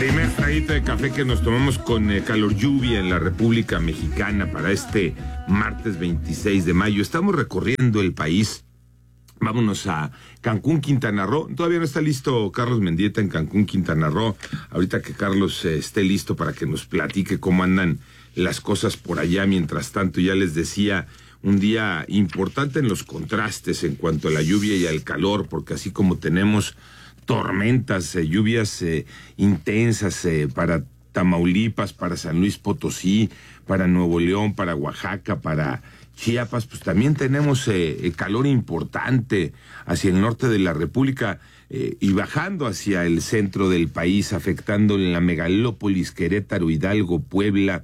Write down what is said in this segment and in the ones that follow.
Primer traguito de café que nos tomamos con calor lluvia en la República Mexicana para este martes 26 de mayo. Estamos recorriendo el país. Vámonos a Cancún, Quintana Roo. Todavía no está listo Carlos Mendieta en Cancún, Quintana Roo. Ahorita que Carlos esté listo para que nos platique cómo andan las cosas por allá. Mientras tanto, ya les decía, un día importante en los contrastes en cuanto a la lluvia y al calor, porque así como tenemos tormentas, lluvias intensas para Tamaulipas, para San Luis Potosí, para Nuevo León, para Oaxaca, para Chiapas, pues también tenemos calor importante hacia el norte de la República y bajando hacia el centro del país, afectando en la megalópolis, Querétaro, Hidalgo, Puebla,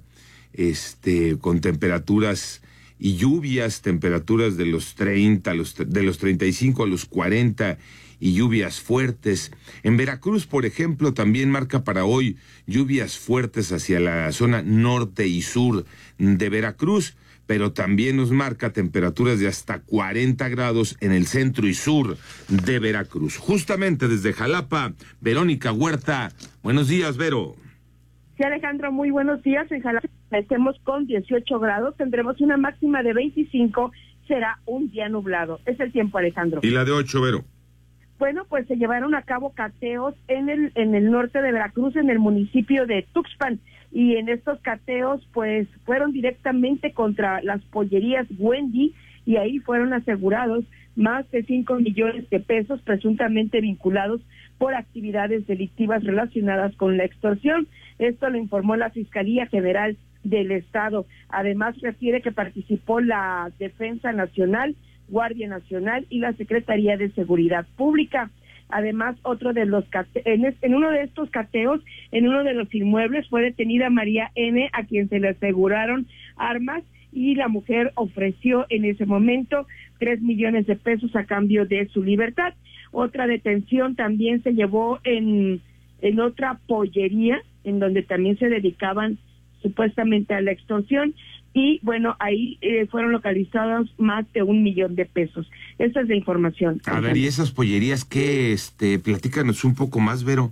con temperaturas y lluvias, temperaturas de los 30, de los 35 a los 40 y lluvias fuertes. En Veracruz, por ejemplo, también marca para hoy lluvias fuertes hacia la zona norte y sur de Veracruz, pero también nos marca temperaturas de hasta 40 grados en el centro y sur de Veracruz. Justamente desde Jalapa, Verónica Huerta. Buenos días, Vero. Sí, Alejandro, muy buenos días. En Jalapa estemos con 18 grados, tendremos una máxima de 25, será un día nublado. Es el tiempo, Alejandro. ¿Y la de 8, Vero? Bueno, pues se llevaron a cabo cateos en el norte de Veracruz, en el municipio de Tuxpan, y en estos cateos pues fueron directamente contra las pollerías Wendy, y ahí fueron asegurados más de 5 millones de pesos presuntamente vinculados por actividades delictivas relacionadas con la extorsión. Esto lo informó la Fiscalía General del Estado. Además refiere que participó la Defensa Nacional, Guardia Nacional y la Secretaría de Seguridad Pública. Además, otro de los en uno de estos cateos, en uno de los inmuebles, fue detenida María N., a quien se le aseguraron armas, y la mujer ofreció en ese momento 3 millones de pesos a cambio de su libertad. Otra detención también se llevó en otra pollería, en donde también se dedicaban supuestamente a la extorsión, y bueno, ahí fueron localizados más de 1 millón de pesos. Esa es la información. A ver, ¿y esas pollerías qué? Platícanos un poco más, Vero.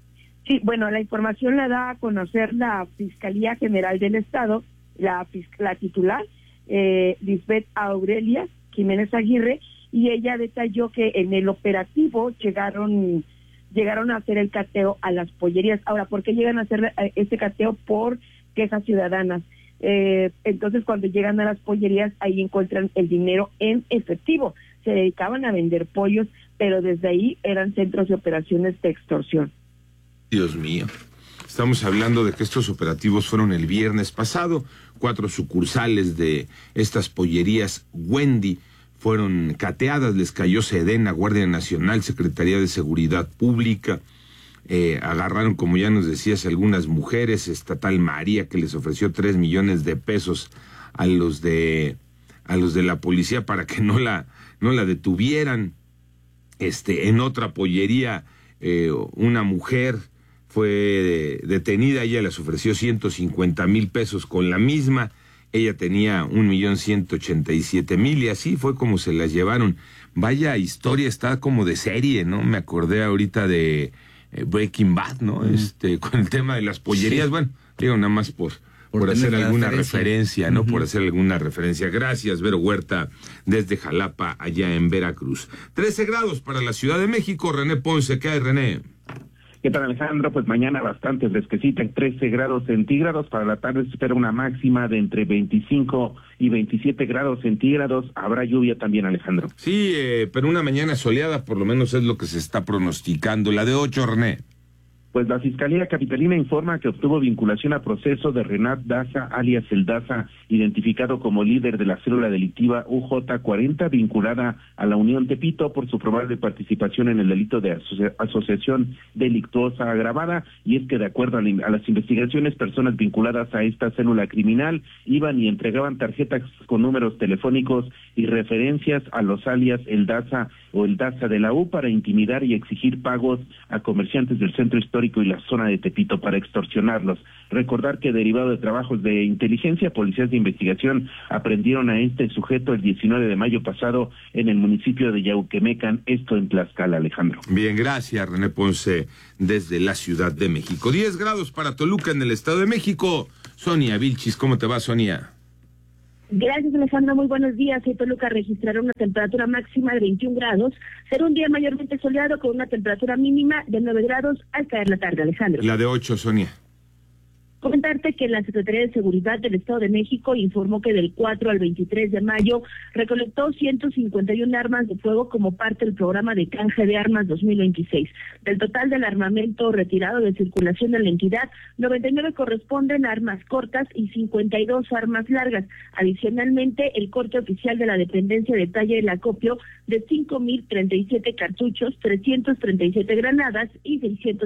Sí, bueno, la información la da a conocer la Fiscalía General del Estado, la titular, Lisbeth Aurelia Jiménez Aguirre, y ella detalló que en el operativo llegaron a hacer el cateo a las pollerías. Ahora, ¿por qué llegan a hacer este cateo? Por quejas ciudadanas. Entonces, cuando llegan a las pollerías, ahí encuentran el dinero en efectivo. Se dedicaban a vender pollos, pero desde ahí eran centros de operaciones de extorsión. Dios mío. Estamos hablando de que estos operativos fueron el viernes pasado. 4 sucursales de estas pollerías Wendy fueron cateadas, les cayó Sedena, Guardia Nacional, Secretaría de Seguridad Pública. Agarraron, como ya nos decías, algunas mujeres, estatal María, que les ofreció 3 millones de pesos a los de la policía para que no la detuvieran. En otra pollería, una mujer fue detenida, ella les ofreció 150,000 pesos con la misma, ella tenía 1,187,000, y así fue como se las llevaron. Vaya historia, está como de serie, ¿no? Me acordé ahorita de Breaking Bad, ¿no? Con el tema de las pollerías, sí. Bueno, digo nada más por hacer alguna referencia, ¿no? Por hacer alguna referencia. Gracias, Vero Huerta, desde Jalapa, allá en Veracruz. 13 grados para la Ciudad de México. René Ponce, ¿qué hay, René? ¿Qué tal, Alejandro? Pues mañana bastante fresquecita, en 13 grados centígrados. Para la tarde se espera una máxima de entre 25 y 27 grados centígrados. Habrá lluvia también, Alejandro. Sí, pero una mañana soleada por lo menos es lo que se está pronosticando. La de 8, René. Pues la Fiscalía Capitalina informa que obtuvo vinculación a proceso de Renat Daza, alias El Daza, identificado como líder de la célula delictiva UJ40, vinculada a la Unión Tepito por su probable participación en el delito de asociación delictuosa agravada. Y es que de acuerdo a las investigaciones, personas vinculadas a esta célula criminal iban y entregaban tarjetas con números telefónicos y referencias a los alias El Daza o El Daza de la U para intimidar y exigir pagos a comerciantes del centro histórico Histórico y la zona de Tepito para extorsionarlos. Recordar que derivado de trabajos de inteligencia, policías de investigación aprendieron a este sujeto el 19 de mayo pasado en el municipio de Yauquemecan, esto en Tlaxcala, Alejandro. Bien, gracias, René Ponce, desde la Ciudad de México. 10 grados para Toluca en el Estado de México. Sonia Vilchis, ¿cómo te va, Sonia? Gracias, Alejandro. Muy buenos días. En Toluca registraron una temperatura máxima de 21 grados. Será un día mayormente soleado con una temperatura mínima de 9 grados al caer la tarde, Alejandro. La de 8, Sonia. Comentarte que la Secretaría de Seguridad del Estado de México informó que del 4 al 23 de mayo recolectó 151 armas de fuego como parte del programa de canje de armas 2026. Del total del armamento retirado de circulación de la entidad, 99 corresponden a armas cortas y 52 armas largas. Adicionalmente, el corte oficial de la dependencia detalla el acopio de 5,037 cartuchos, 337 granadas y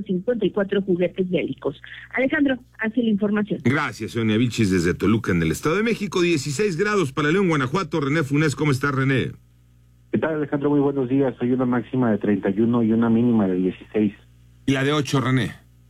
654 juguetes bélicos. Alejandro, así la información. Gracias, Sonia Vilchis, desde Toluca, en el Estado de México. 16 grados para León, Guanajuato. René Funes, ¿cómo está, René? ¿Qué tal, Alejandro? Muy buenos días. Hay una máxima de 31 y una mínima de 16. ¿Y la de 8, René?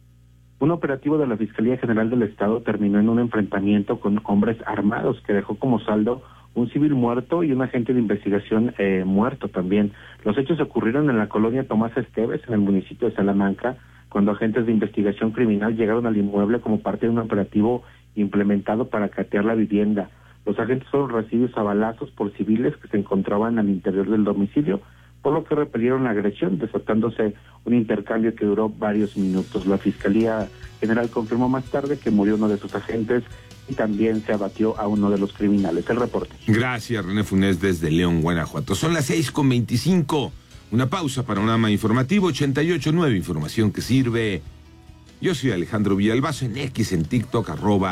Un operativo de la Fiscalía General del Estado terminó en un enfrentamiento con hombres armados que dejó como saldo un civil muerto y un agente de investigación muerto también. Los hechos ocurrieron en la colonia Tomás Esteves, en el municipio de Salamanca, cuando agentes de investigación criminal llegaron al inmueble como parte de un operativo implementado para catear la vivienda. Los agentes fueron recibidos a balazos por civiles que se encontraban al interior del domicilio, por lo que repelieron la agresión, desatándose un intercambio que duró varios minutos. La Fiscalía General confirmó más tarde que murió uno de sus agentes y también se abatió a uno de los criminales. El reporte. Gracias, René Funes, desde León, Guanajuato. Son las 6:25. Una pausa, panorama informativo 88.9, información que sirve. Yo soy Alejandro Villalbazo, en X, en TikTok,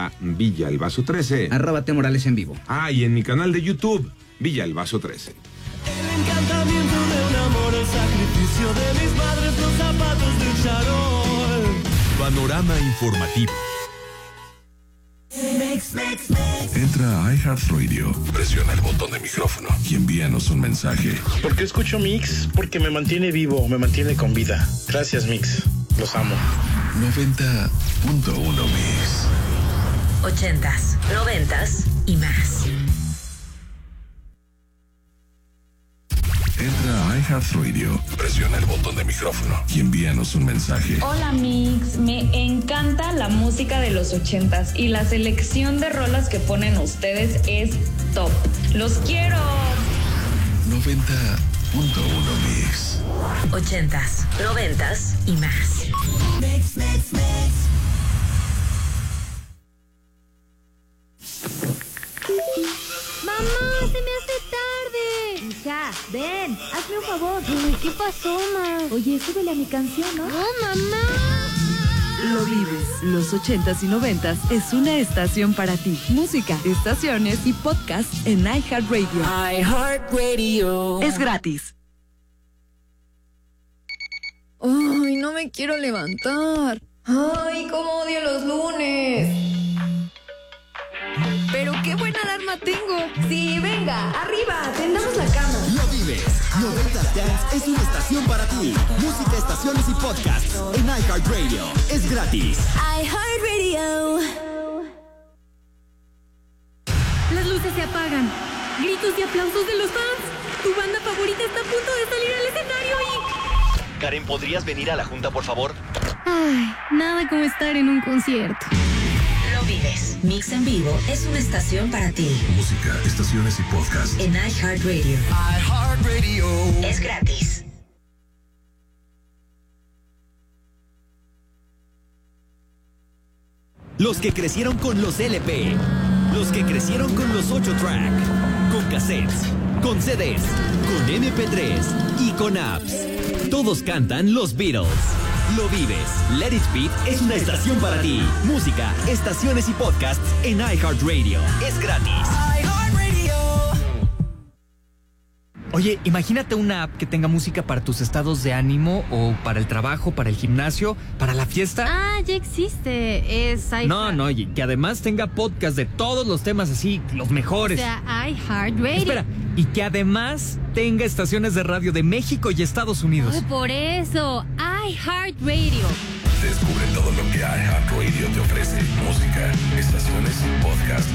@Villalbazo13. @T.Morales en vivo. Y en mi canal de YouTube, Villalbazo13. El encantamiento de un amor, el sacrificio de mis padres, los zapatos de charol. Panorama informativo. Entra a iHeartRadio, presiona el botón de micrófono y envíanos un mensaje. ¿Por qué escucho Mix? Porque me mantiene vivo, me mantiene con vida. Gracias, Mix. Los amo. 90.1 Mix. 80s, 90s y más. Entra a iHeartRadio, presiona el botón de micrófono y envíanos un mensaje. Hola Mix, me encanta la música de los 80s y la selección de rolas que ponen ustedes es top. ¡Los quiero! 90.1 Mix. 80s, 90s y más. Mix, mix, mix. ¡Mamá, se me hace tarde! Hija, ven, hazme un favor. Ay, ¿qué pasó, ma? Oye, súbele a mi canción, ¿no? ¡No, mamá! Lo vives. Los 80s y 90s es una estación para ti. Música, estaciones y podcast en iHeartRadio. iHeartRadio. Es gratis. Ay, no me quiero levantar. Ay, cómo odio los lunes. Pero qué buena alarma tengo. Sí, venga, arriba, tendamos la cama. Lo vives. 90s Dance es una estación para ti. Música, estaciones y podcasts en iHeartRadio. Es gratis. iHeartRadio. Las luces se apagan. Gritos y aplausos de los fans. Tu banda favorita está a punto de salir al escenario y... Karen, ¿podrías venir a la junta, por favor? Ay, nada como estar en un concierto. Lo vives. Mix en vivo es una estación para ti. Música, estaciones y podcasts en iHeartRadio. iHeartRadio. Es gratis. Los que crecieron con los LP. Los que crecieron con los 8-track. Con cassettes. Con CDs. Con MP3. Y con apps. Todos cantan los Beatles. Lo vives. Let It Beat es una estación para ti. Música, estaciones y podcasts en iHeartRadio. Es gratis. iHeartRadio. Oye, imagínate una app que tenga música para tus estados de ánimo o para el trabajo, para el gimnasio, para la fiesta. Ah, ya existe. Es iHeart. No, y que además tenga podcast de todos los temas así, los mejores. O sea, iHeartRadio. Espera, y que además tenga estaciones de radio de México y Estados Unidos. Ay, por eso, iHeartRadio. Descubre todo lo que iHeartRadio te ofrece. Música, estaciones, podcast